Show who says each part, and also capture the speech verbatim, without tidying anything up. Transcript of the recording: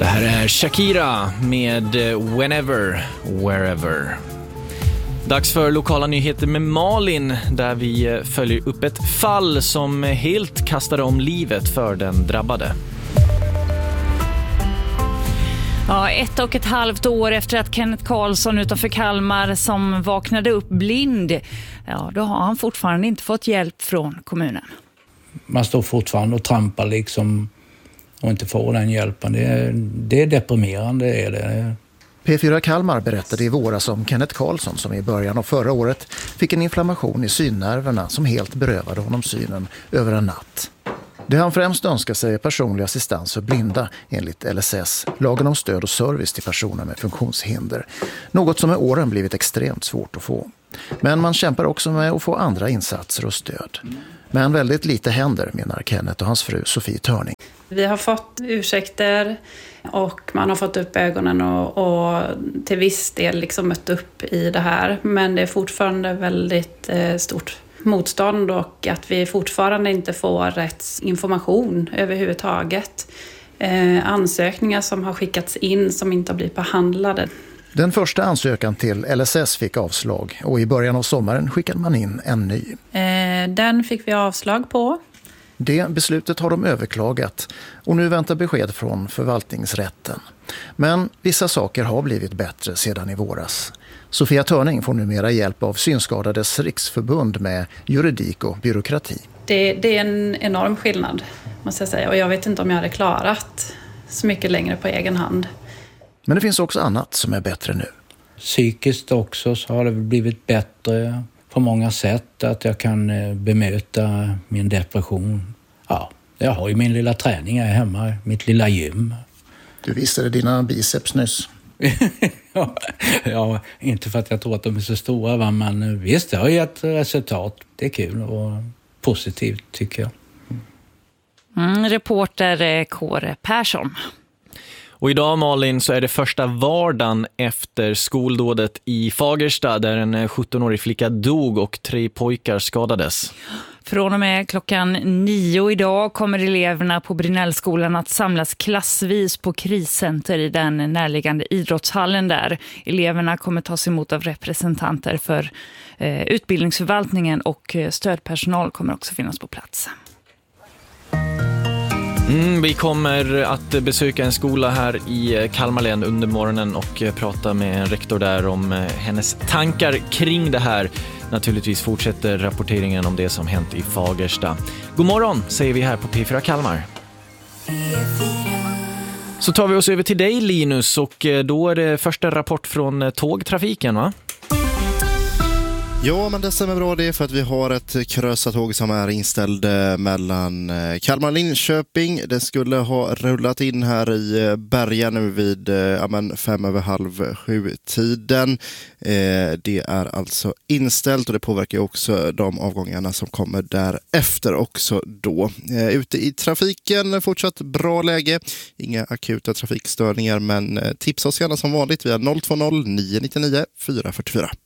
Speaker 1: Det här är Shakira med Whenever, Wherever. Dags för lokala nyheter med Malin, där vi följer upp ett fall som helt kastade om livet för den drabbade.
Speaker 2: Ja, ett och ett halvt år efter att Kenneth Karlsson utanför Kalmar som vaknade upp blind, ja, då har han fortfarande inte fått hjälp från kommunen.
Speaker 3: Man står fortfarande och trampar liksom och inte får den hjälpen. Det är, det är deprimerande, är det.
Speaker 4: P fyra Kalmar berättade i våras om Kenneth Karlsson som i början av förra året fick en inflammation i synnerverna som helt berövade honom synen över en natt. Det han främst önskar sig är personlig assistans för blinda enligt L S S, lagen om stöd och service till personer med funktionshinder. Något som med åren blivit extremt svårt att få. Men man kämpar också med att få andra insatser och stöd. Men väldigt lite händer, menar Kenneth och hans fru Sofie Törning.
Speaker 5: Vi har fått ursäkter och man har fått upp ögonen och, och till viss del liksom mött upp i det här. Men det är fortfarande väldigt eh, stort motstånd och att vi fortfarande inte får rätt information överhuvudtaget. Eh, ansökningar som har skickats in som inte har blivit behandlade.
Speaker 4: Den första ansökan till L S S fick avslag och i början av sommaren skickade man in en ny.
Speaker 5: Eh, den fick vi avslag på.
Speaker 4: Det beslutet har de överklagat och nu väntar besked från förvaltningsrätten. Men vissa saker har blivit bättre sedan i våras. Sofia Törning får numera hjälp av Synskadades riksförbund med juridik och byråkrati.
Speaker 5: Det, det är en enorm skillnad, måste jag säga. Och jag vet inte om jag hade klarat så mycket längre på egen hand.
Speaker 4: Men det finns också annat som är bättre nu.
Speaker 3: Psykiskt också så har det blivit bättre på många sätt, att jag kan bemöta min depression. Ja, jag har ju min lilla träning här hemma, mitt lilla gym.
Speaker 4: Du visade dina biceps nyss.
Speaker 3: ja, ja, inte för att jag tror att de är så stora, va? Men visst, det har gett resultat. Det är kul och positivt, tycker jag.
Speaker 2: Mm, reporter Kåre Persson.
Speaker 1: Och idag, Malin, så är det första vardagen efter skoldådet i Fagersta där en sjuttonårig flicka dog och tre pojkar skadades.
Speaker 2: Från och med klockan nio idag kommer eleverna på Brinellskolan att samlas klassvis på kriscenter i den närliggande idrottshallen där. Eleverna kommer tas emot av representanter för eh, utbildningsförvaltningen och stödpersonal kommer också finnas på plats.
Speaker 1: Mm, vi kommer att besöka en skola här i Kalmar län under morgonen och prata med en rektor där om hennes tankar kring det här. Naturligtvis fortsätter rapporteringen om det som hänt i Fagersta. God morgon, säger vi här på P fyra Kalmar. Så tar vi oss över till dig, Linus, och då är det första rapport från tågtrafiken, va?
Speaker 6: Ja, men det stämmer bra det, för att vi har ett krösatåg som är inställd mellan Kalmar och Linköping. Det skulle ha rullat in här i Berga nu vid ja, men fem över halv sju tiden. Eh, det är alltså inställt och det påverkar också de avgångarna som kommer därefter också då. Eh, ute i trafiken fortsatt bra läge, inga akuta trafikstörningar, men tipsa oss gärna som vanligt via noll två noll nio nio nio fyra fyra fyra.